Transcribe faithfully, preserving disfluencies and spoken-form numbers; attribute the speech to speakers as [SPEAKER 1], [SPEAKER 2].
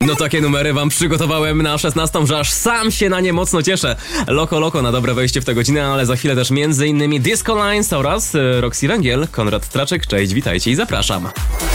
[SPEAKER 1] No takie numery wam przygotowałem na szesnastą, że aż sam się na nie mocno cieszę. Loko Loko na dobre wejście w tę godzinę, ale za chwilę też między innymi Disco Lines oraz Roxy Węgiel, Konrad Traczek. Cześć, witajcie i zapraszam.